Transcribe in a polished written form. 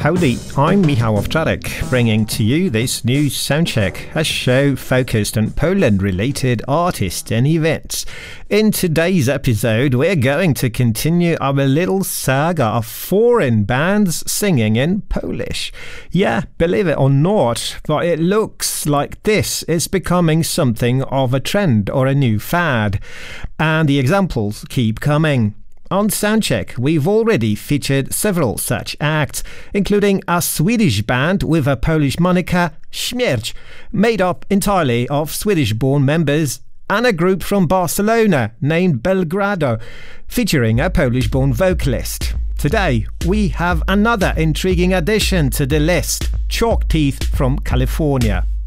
Howdy, I'm Michał Owczarek, bringing to you this new Soundcheck, a show focused on Poland-related artists and events. In today's episode, we're going to continue our little saga of foreign bands singing in Polish. Yeah, believe it or not, but it looks like this is becoming something of a trend or a new fad. And the examples keep coming. On Soundcheck, we've already featured several such acts, including a Swedish band with a Polish moniker, Śmierć, made up entirely of Swedish-born members, and a group from Barcelona named Belgrado, featuring a Polish-born vocalist. Today, we have another intriguing addition to the list, Chalk Teeth from California.